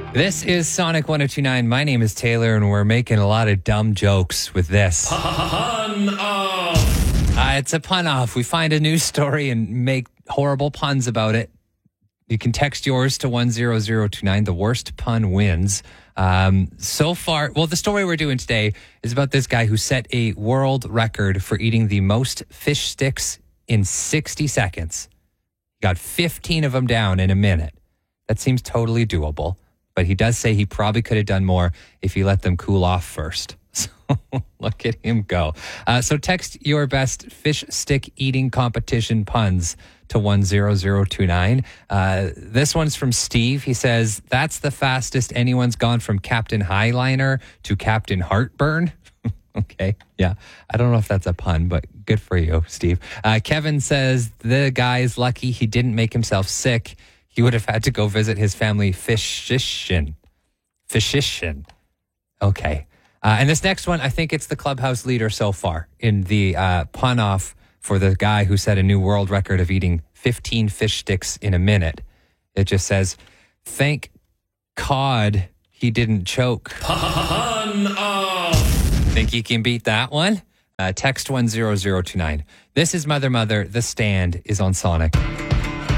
This is Sonic 102.9. My name is Taylor, and we're making a lot of dumb jokes with this. Pun off. It's a pun off. We find a news story and make horrible puns about it. You can text yours to 10029. The worst pun wins. So far, well, the story we're doing today is about this guy who set a world record for eating the most fish sticks in 60 seconds. He got 15 of them down in a minute. That seems totally doable. But he does say he probably could have done more if he let them cool off first. So look at him go. So text your best fish stick eating competition puns to 10029. This one's from Steve. He says, that's the fastest anyone's gone from Captain Highliner to Captain Heartburn. Okay, yeah. I don't know if that's a pun, but good for you, Steve. Kevin says, the guy's lucky he didn't make himself sick. He would have had to go visit his family physician. Okay. And this next one, I think it's the clubhouse leader so far in the pun off for the guy who set a new world record of eating 15 fish sticks in a minute. It just says, thank God he didn't choke. Pun off. Think you can beat that one? Text 10029. This is Mother. The Stand is on Sonic.